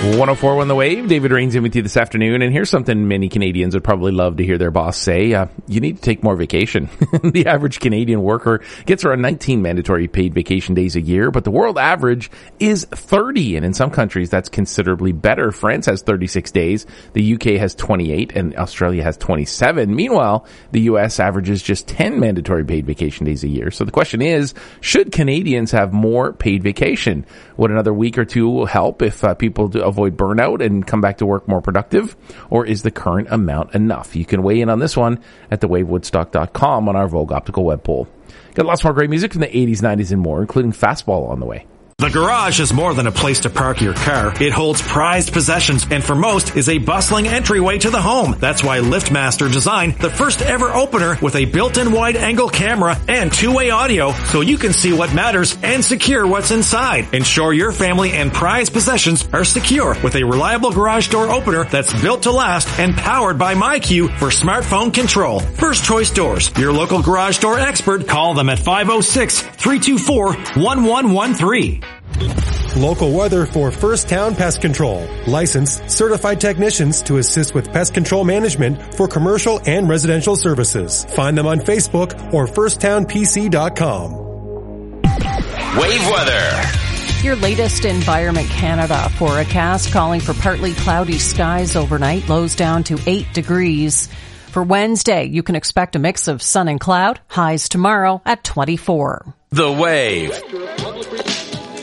104 The Wave. David Rains in with you this afternoon. And here's something many Canadians would probably love to hear their boss say. You need to take more vacation. The average Canadian worker gets around 19 mandatory paid vacation days a year, but the world average is 30. And in some countries, that's considerably better. France has 36 days. The UK has 28 and Australia has 27. Meanwhile, the US averages just 10 mandatory paid vacation days a year. So the question is, should Canadians have more paid vacation? Would another week or two help if people avoid burnout and come back to work more productive? Or is the current amount enough? You can weigh in on this one at thewavewoodstock.com on our Vogue Optical web poll. Got lots more great music from the 80s, 90s, and more, including Fastball on the way. The garage is more than a place to park your car. It holds prized possessions and for most is a bustling entryway to the home. That's why LiftMaster designed the first ever opener with a built-in wide-angle camera and two-way audio so you can see what matters and secure what's inside. Ensure your family and prized possessions are secure with a reliable garage door opener that's built to last and powered by MyQ for smartphone control. First Choice Doors, your local garage door expert. Call them at 506-324-1113. Local weather for First Town Pest Control. Licensed, certified technicians to assist with pest control management for commercial and residential services. Find them on Facebook or firsttownpc.com. Wave weather. Your latest Environment Canada forecast calling for partly cloudy skies overnight, lows down to 8 degrees. For Wednesday, you can expect a mix of sun and cloud, highs tomorrow at 24. The Wave.